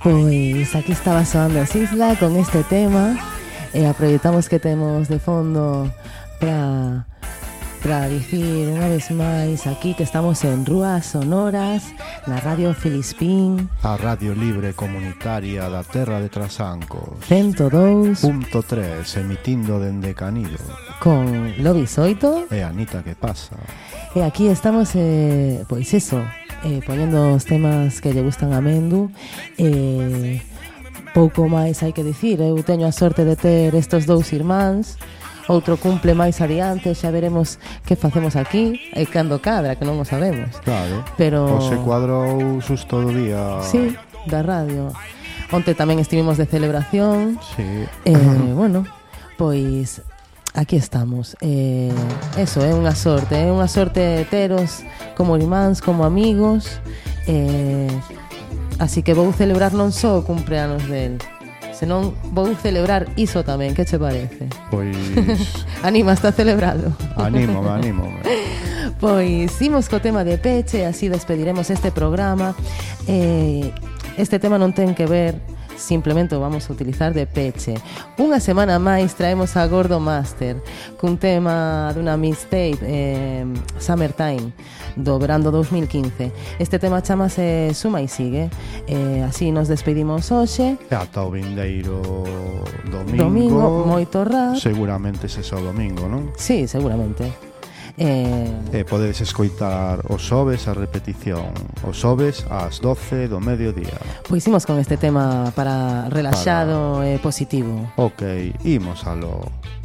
Pois aquí estaba soando a Sisla con este tema e aproveitamos que temos de fondo para dicir unha vez máis aquí que estamos en Rúas Sonoras na Radio Filispín, a Radio Libre Comunitaria da Terra de Trasancos 102.3 emitindo dende Canido con Lobi Soito e Anita que pasa. E aquí estamos, pois eso, poñendo os temas que lle gustan a Mendu. Pouco máis hai que dicir, eu teño a sorte de ter estes dous irmáns. Outro cumple máis adiante, xa veremos que facemos aquí e cando cadra, que non o sabemos. Claro, pero se cuadrou susto do día. Sí, da radio. Onte tamén estivemos de celebración. Sí. Bueno, pois aquí estamos. Eso, é unha sorte teros como irmáns, como amigos. Así que vou celebrar non só o cumpleanos del, senón vou celebrar iso tamén, que che parece? Pois... Anima, está celebrado? Anímome. Pois imos co tema de peche, así despediremos este programa. Este tema non ten que ver, simplemente o vamos a utilizar de peche. Unha semana máis traemos a Gordo Master cun tema dunha mixtape, Summertime, do verán do 2015. Este tema chamase Suma e Sigue. Así nos despedimos hoxe. E ata o vindeiro Domingo, moito rap. Seguramente ese só domingo, non? Sí, seguramente. Podedes escoitar os xoves a repetición, os xoves ás 12 do mediodía. Pois imos con este tema para relaxado e positivo. Ok, imos aló.